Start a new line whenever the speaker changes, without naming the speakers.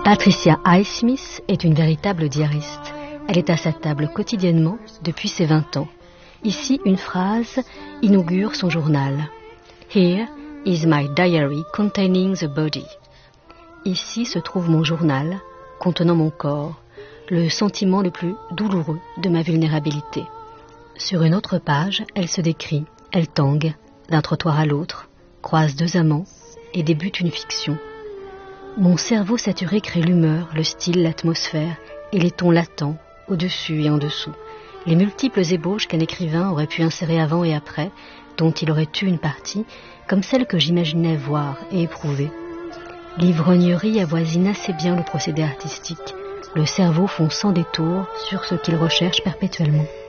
Patricia Highsmith est une véritable diariste. Elle est à sa table quotidiennement depuis ses 20 ans. Ici, une phrase inaugure son journal. Here is my diary containing the body. Ici se trouve mon journal contenant mon corps, le sentiment le plus douloureux de ma vulnérabilité. Sur une autre page, elle se décrit, elle tangue, d'un trottoir à l'autre, croise 2 amants et débute une fiction. Mon cerveau saturé crée l'humeur, le style, l'atmosphère et les tons latents, au-dessus et en dessous. Les multiples ébauches qu'un écrivain aurait pu insérer avant et après, dont il aurait eu une partie, comme celle que j'imaginais voir et éprouver. L'ivrognerie avoisine assez bien le procédé artistique, le cerveau fond sans détour sur ce qu'il recherche perpétuellement.